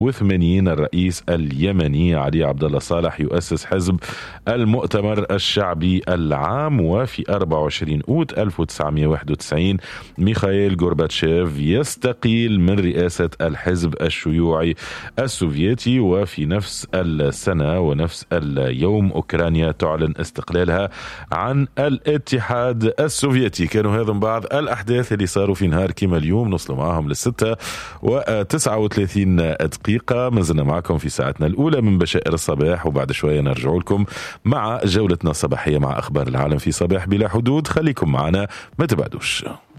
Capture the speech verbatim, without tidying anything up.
وثمانين الرئيس اليمني علي عبد الله صالح يؤسس حزب المؤتمر الشعبي العام. وفي أربعة وعشرين أوت ألف وتسعمائة وواحد وتسعين ميخائيل غورباتشيف يستقيل من رئاسة الحزب الشيوعي السوفيتي. وفي نفس السنة ونفس اليوم أوكرانيا تعلن استقلالها عن الاتحاد السوفيتي. كانوا هذم بعض الأحداث اللي صاروا في نهار كما اليوم، نوصلوا معاهم للستة وتسعة وثلاثين دقيقة. ما زلنا معكم في ساعتنا الأولى من بشائر الصباح، وبعد شوية نرجع لكم مع جولتنا الصباحية مع أخبار العالم في صباح بلا حدود. خليكم معنا، ما تبعدوش.